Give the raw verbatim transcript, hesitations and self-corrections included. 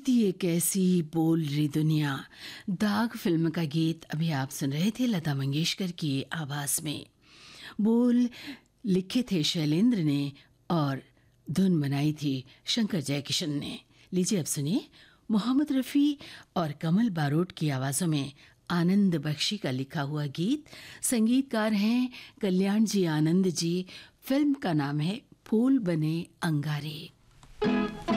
बीती एक ऐसी बोल रही दुनिया, दाग फिल्म का गीत अभी आप सुन रहे थे लता मंगेशकर की आवाज में। बोल लिखे थे शैलेंद्र ने और धुन बनाई थी शंकर जयकिशन ने। लीजिए अब सुनिए मोहम्मद रफ़ी और कमल बारोट की आवाज़ों में आनंद बख्शी का लिखा हुआ गीत। संगीतकार हैं कल्याण जी आनंद जी। फिल्म का नाम है फूल बने अंगारे।